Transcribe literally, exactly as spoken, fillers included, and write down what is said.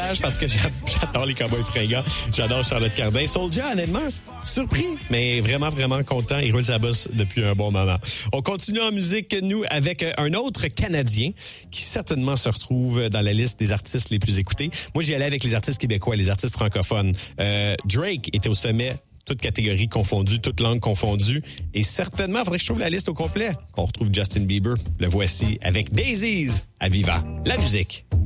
message parce que j'adore les Cowboys fringants. J'adore Charlotte Cardin. Soulja, honnêtement, surpris, mais vraiment, vraiment content. Il roule sa bosse depuis un bon moment. On continue en musique, nous, avec un autre Canadien qui certainement se retrouve dans la liste des artistes les plus écoutés. Moi, j'y allais avec les artistes québécois, les artistes francophones. Euh, Drake était au sommet, toutes catégories confondues, toutes langues confondues. Et certainement, il faudrait que je trouve la liste au complet. Qu'on retrouve Justin Bieber. Le voici avec Daisies à Viva. La musique.